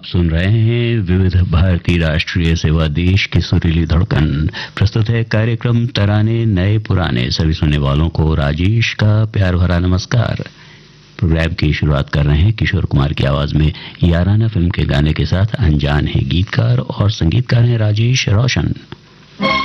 आप सुन रहे हैं विविध भारती राष्ट्रीय सेवा देश की सुरीली धड़कन। प्रस्तुत है कार्यक्रम तराने नए पुराने। सभी सुनने वालों को राजेश का प्यार भरा नमस्कार। प्रोग्राम की शुरुआत कर रहे हैं किशोर कुमार की आवाज में याराना फिल्म के गाने के साथ। अनजान है गीतकार और संगीतकार हैं राजेश रोशन।